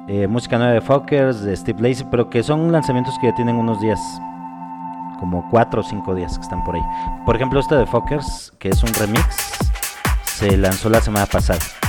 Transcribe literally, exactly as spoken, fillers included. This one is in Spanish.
eh, música nueva de Fockers, de Steve Lacy, pero que son lanzamientos que ya tienen unos días, como cuatro o cinco días que están por ahí. Por ejemplo, este de Fockers, que es un remix, se lanzó la semana pasada.